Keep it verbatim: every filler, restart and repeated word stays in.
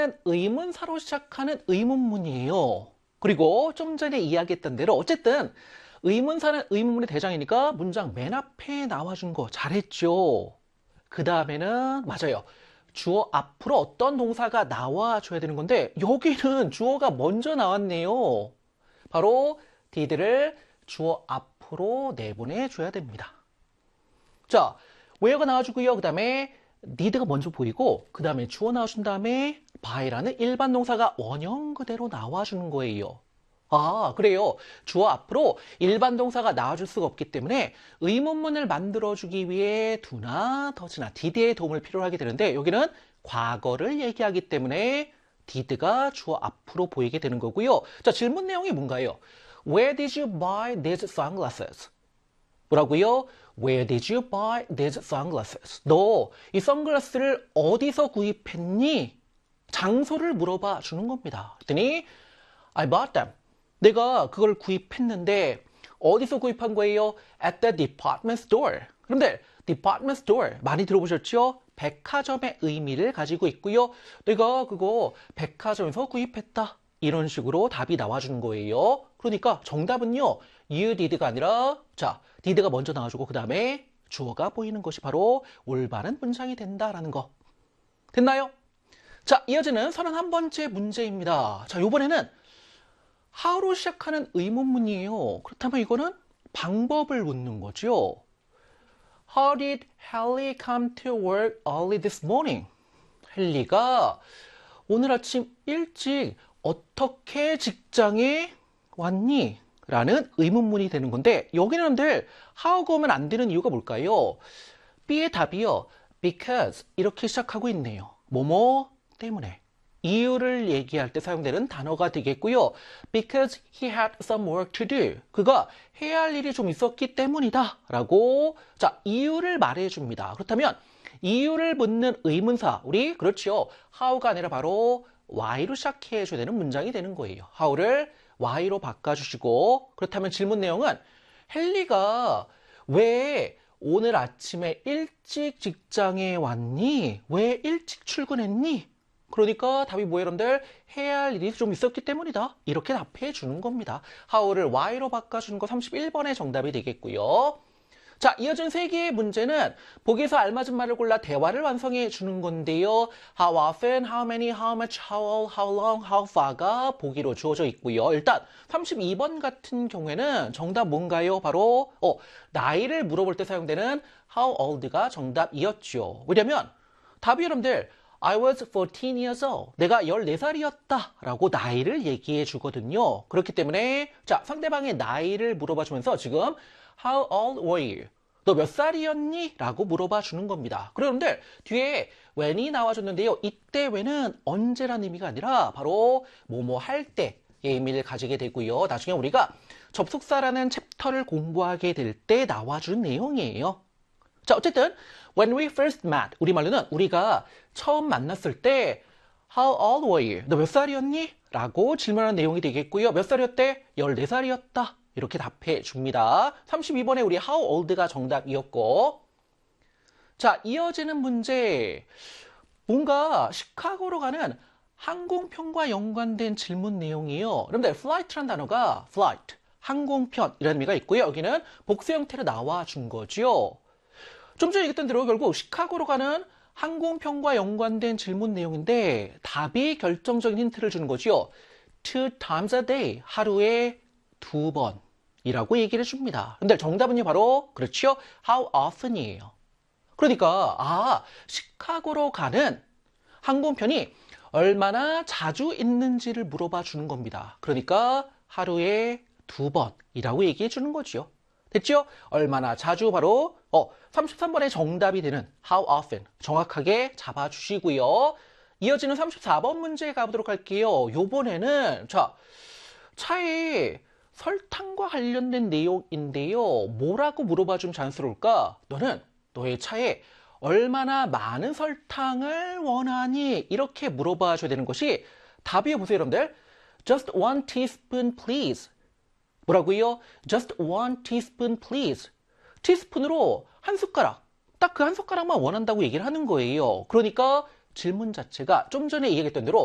문제는 의문사로 시작하는 의문문이에요. 그리고 좀 전에 이야기했던 대로 어쨌든 의문사는 의문문의 대장이니까 문장 맨 앞에 나와준 거 잘했죠. 그 다음에는 맞아요. 주어 앞으로 어떤 동사가 나와줘야 되는 건데 여기는 주어가 먼저 나왔네요. 바로 did를 주어 앞으로 내보내줘야 됩니다. 자, where가 나와주고요. 그 다음에 did가 먼저 보이고 그 다음에 주어 나와준 다음에 by라는 일반 동사가 원형 그대로 나와주는 거예요. 아, 그래요. 주어 앞으로 일반 동사가 나와줄 수가 없기 때문에 의문문을 만들어주기 위해 do나 does나 did의 도움을 필요로 하게 되는데 여기는 과거를 얘기하기 때문에 did가 주어 앞으로 보이게 되는 거고요. 자, 질문 내용이 뭔가요? Where did you buy these sunglasses? 뭐라고요? Where did you buy these sunglasses? 너 이 선글라스를 어디서 구입했니? 장소를 물어봐 주는 겁니다. 그랬더니 I bought them. 내가 그걸 구입했는데 어디서 구입한 거예요? At the department store. 그런데 department store 많이 들어보셨죠? 백화점의 의미를 가지고 있고요. 내가 그거 백화점에서 구입했다. 이런 식으로 답이 나와주는 거예요. 그러니까 정답은요. You did가 아니라 자, did가 먼저 나와주고 그 다음에 주어가 보이는 것이 바로 올바른 문장이 된다라는 거. 됐나요? 자, 이어지는 서른한 번째 문제입니다. 자, 이번에는 how로 시작하는 의문문이에요. 그렇다면 이거는 방법을 묻는 거죠. How did Hallie come to work early this morning? 헨리가 오늘 아침 일찍 어떻게 직장에 왔니? 라는 의문문이 되는 건데 여기는 늘 how가 오면 안 되는 이유가 뭘까요? B의 답이요. Because 이렇게 시작하고 있네요. 뭐뭐 때문에. 이유를 얘기할 때 사용되는 단어가 되겠고요. Because he had some work to do. 그가 해야 할 일이 좀 있었기 때문이다. 라고 자 이유를 말해줍니다. 그렇다면 이유를 묻는 의문사 우리 그렇죠. how가 아니라 바로 why로 시작해줘야 되는 문장이 되는 거예요. how를 why로 바꿔주시고 그렇다면 질문 내용은 헨리가 왜 오늘 아침에 일찍 직장에 왔니? 왜 일찍 출근했니? 그러니까 답이 뭐예요, 여러분들? 해야 할 일이 좀 있었기 때문이다. 이렇게 답해 주는 겁니다. how를 why로 바꿔주는 거 삼십일 번의 정답이 되겠고요. 자, 이어진 세 개의 문제는 보기에서 알맞은 말을 골라 대화를 완성해 주는 건데요. How often, how many, how much, how old, how long, how far가 보기로 주어져 있고요. 일단 삼십이 번 같은 경우에는 정답 뭔가요? 바로 어, 나이를 물어볼 때 사용되는 how old가 정답이었죠. 왜냐면 답이 여러분들 I was fourteen years old. 내가 열네 살이었다. 라고 나이를 얘기해 주거든요. 그렇기 때문에 자 상대방의 나이를 물어봐 주면서 지금 How old were you? 너 몇 살이었니? 라고 물어봐 주는 겁니다. 그런데 뒤에 when이 나와줬는데요. 이때 when은 언제라는 의미가 아니라 바로 뭐뭐 할 때의 의미를 가지게 되고요. 나중에 우리가 접속사라는 챕터를 공부하게 될 때 나와준 내용이에요. 자, 어쨌든 when we first met, 우리말로는 우리가 처음 만났을 때 How old were you? 너 몇 살이었니? 라고 질문하는 내용이 되겠고요. 몇 살이었대? 열네 살이었다. 이렇게 답해 줍니다. 삼십이 번에 우리 how old가 정답이었고 자, 이어지는 문제 뭔가 시카고로 가는 항공편과 연관된 질문 내용이에요. 여러분들 flight라는 단어가 flight, 항공편이라는 의미가 있고요. 여기는 복수 형태로 나와준 거죠. 좀 전에 얘기했던 대로 결국 시카고로 가는 항공편과 연관된 질문 내용인데 답이 결정적인 힌트를 주는 거죠. Two times a day, 하루에 두 번이라고 얘기를 해줍니다. 근데 정답은요 바로 그렇죠. How often이에요. 그러니까 아 시카고로 가는 항공편이 얼마나 자주 있는지를 물어봐 주는 겁니다. 그러니까 하루에 두 번이라고 얘기해 주는 거죠. 됐죠? 얼마나 자주 바로 어, 삼십삼 번의 정답이 되는 how often 정확하게 잡아주시고요. 이어지는 삼십사 번 문제 가보도록 할게요. 요번에는 자 차에 설탕과 관련된 내용인데요. 뭐라고 물어봐주면 자연스러울까? 너는 너의 차에 얼마나 많은 설탕을 원하니? 이렇게 물어봐줘야 되는 것이 답이에요. 보세요, 여러분들. Just one teaspoon, please. 뭐라고요? Just one teaspoon, please. 티스푼으로 한 숟가락, 딱 그 한 숟가락만 원한다고 얘기를 하는 거예요. 그러니까 질문 자체가 좀 전에 얘기했던 대로